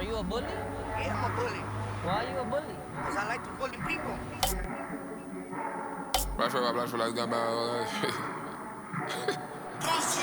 Are you a bully? Yeah, I'm a bully. Why are you a bully? Because I like to bully people. Blanche, like